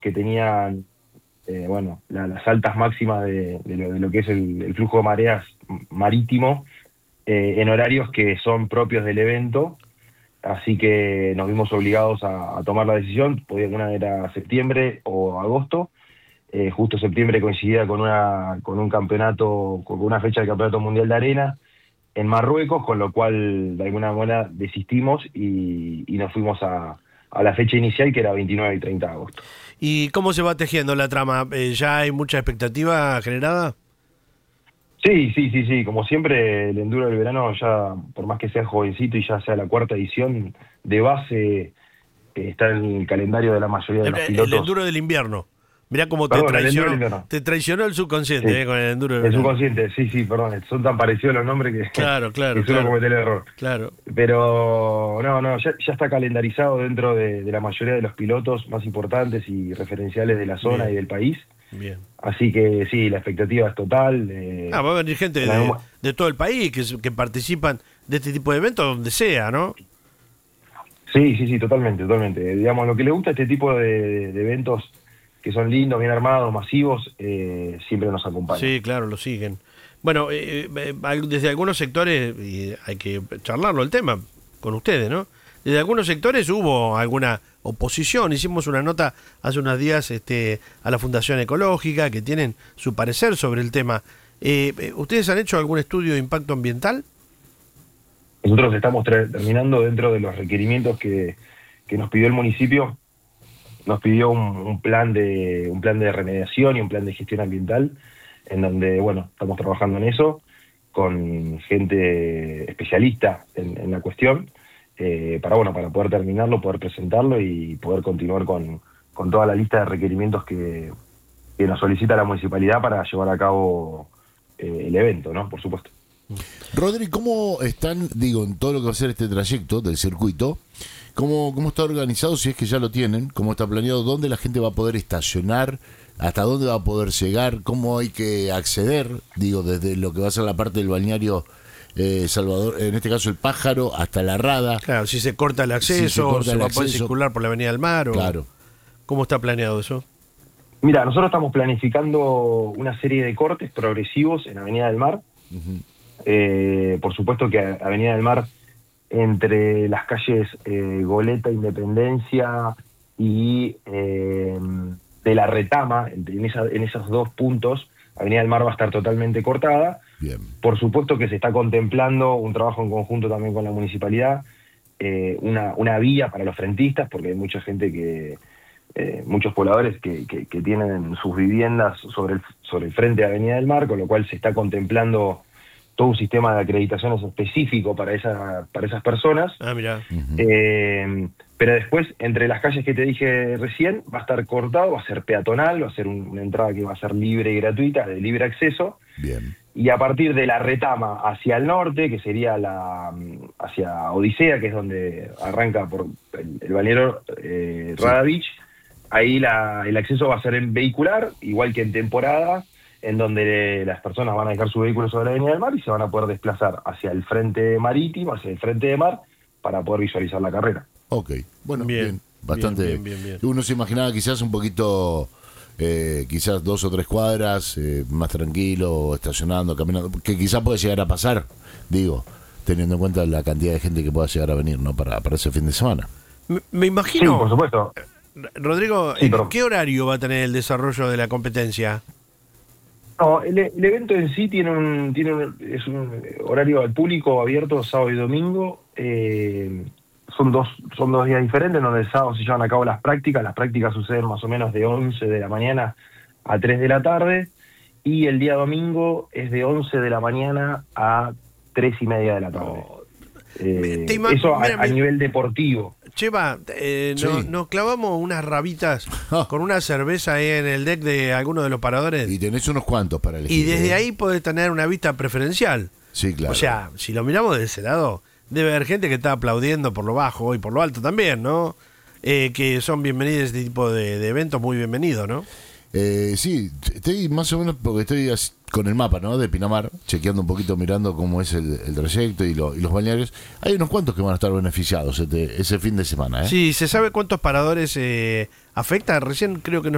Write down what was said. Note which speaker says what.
Speaker 1: que tenían las altas máximas de lo que es el flujo de mareas marítimo en horarios que son propios del evento, así que nos vimos obligados a tomar la decisión. Una era septiembre o agosto. Justo septiembre coincidía con un campeonato, con una fecha del Campeonato Mundial de Arena en Marruecos, con lo cual de alguna manera desistimos y nos fuimos a la fecha inicial, que era 29 y 30 de agosto.
Speaker 2: ¿Y cómo se va tejiendo la trama? ¿Ya hay mucha expectativa generada?
Speaker 1: Sí. Como siempre, el enduro del verano, ya por más que sea jovencito y ya sea la cuarta edición, de base está en el calendario de la mayoría de los pilotos.
Speaker 2: El enduro del invierno. Mirá cómo te traicionó el subconsciente, sí, con el enduro del verano.
Speaker 1: El subconsciente, sí, perdón, son tan parecidos los nombres que
Speaker 2: claro,
Speaker 1: que suelo cometer el error.
Speaker 2: Claro.
Speaker 1: Pero ya está calendarizado dentro de la mayoría de los pilotos más importantes y referenciales de la zona. Bien. Y del país.
Speaker 2: Bien.
Speaker 1: Así que sí, la expectativa es total.
Speaker 2: Va a venir gente de todo el país que participan de este tipo de eventos donde sea, ¿no?
Speaker 1: Sí, totalmente. Digamos, lo que le gusta a este tipo de eventos, que son lindos, bien armados, masivos, siempre nos acompañan.
Speaker 2: Sí, claro, lo siguen. Bueno, desde algunos sectores, y hay que charlarlo el tema con ustedes, ¿no? Desde algunos sectores hubo alguna oposición. Hicimos una nota hace unos días a la Fundación Ecológica, que tienen su parecer sobre el tema. ¿Ustedes han hecho algún estudio de impacto ambiental?
Speaker 1: Nosotros estamos terminando, dentro de los requerimientos que nos pidió el municipio. Nos pidió un plan de remediación y un plan de gestión ambiental, en donde, estamos trabajando en eso, con gente especialista en la cuestión, para poder terminarlo, poder presentarlo y poder continuar con toda la lista de requerimientos que nos solicita la municipalidad para llevar a cabo el evento, ¿no? Por supuesto.
Speaker 3: Rodri, ¿cómo están, en todo lo que va a ser este trayecto del circuito? ¿Cómo está organizado, si es que ya lo tienen? ¿Cómo está planeado? ¿Dónde la gente va a poder estacionar? ¿Hasta dónde va a poder llegar? ¿Cómo hay que acceder? Desde lo que va a ser la parte del balneario Salvador, en este caso el Pájaro, hasta la Rada.
Speaker 2: Claro, si se corta el acceso, se va a poder circular por la Avenida del Mar.
Speaker 3: Claro.
Speaker 2: ¿Cómo está planeado eso?
Speaker 1: Mira, nosotros estamos planificando una serie de cortes progresivos en Avenida del Mar. Uh-huh. Por supuesto que Avenida del Mar, entre las calles Goleta, Independencia y de la Retama, en esos dos puntos, Avenida del Mar va a estar totalmente cortada.
Speaker 3: Bien.
Speaker 1: Por supuesto que se está contemplando un trabajo en conjunto también con la municipalidad, una vía para los frentistas, porque hay mucha gente muchos pobladores que tienen sus viviendas sobre el frente de Avenida del Mar, con lo cual se está contemplando todo un sistema de acreditaciones específico para esas personas.
Speaker 2: Mirá.
Speaker 1: Uh-huh. Pero después, entre las calles que te dije recién, va a estar cortado, va a ser peatonal, va a ser una entrada que va a ser libre y gratuita, de libre acceso.
Speaker 3: Bien.
Speaker 1: Y a partir de la Retama hacia el norte, que sería hacia Odisea, que es donde arranca por el balneario Rada Beach, ahí el acceso va a ser en vehicular, igual que en temporada, en donde las personas van a dejar su vehículo sobre la Avenida del Mar y se van a poder desplazar hacia el frente marítimo, hacia el frente de mar, para poder visualizar la carrera.
Speaker 3: Ok, bueno, bien. Bastante.
Speaker 2: Bien.
Speaker 3: Uno se imaginaba quizás un poquito, quizás 2 o 3 cuadras, más tranquilo, estacionando, caminando, que quizás puede llegar a pasar, teniendo en cuenta la cantidad de gente que pueda llegar a venir, ¿no? Para ese fin de semana.
Speaker 2: Me imagino.
Speaker 1: Sí, por supuesto.
Speaker 2: Rodrigo,
Speaker 1: sí,
Speaker 2: ¿qué horario va a tener el desarrollo de la competencia?
Speaker 1: No, el evento en sí es un horario al público abierto, sábado y domingo. Son dos días diferentes, donde el sábado se llevan a cabo las prácticas. Las prácticas suceden más o menos de 11 de la mañana a 3 de la tarde, y el día domingo es de 11 de la mañana a 3 y media de la tarde. Eso a nivel deportivo.
Speaker 2: Cheva,
Speaker 3: Sí.
Speaker 2: nos clavamos unas rabitas con una cerveza ahí en el deck de alguno de los paradores.
Speaker 3: Y tenés unos cuantos para elegir.
Speaker 2: Y desde ahí podés tener una vista preferencial.
Speaker 3: Sí, claro.
Speaker 2: O sea, si lo miramos de ese lado, debe haber gente que está aplaudiendo por lo bajo y por lo alto también, ¿no? Que son bienvenidos este tipo de eventos, muy bienvenidos, ¿no?
Speaker 3: Sí, estoy más o menos, porque estoy con el mapa, ¿no? De Pinamar, chequeando un poquito, mirando cómo es el trayecto y los balnearios. Hay unos cuantos que van a estar beneficiados ese fin de semana, ¿eh?
Speaker 2: Sí, ¿se sabe cuántos paradores afecta? Recién creo que nos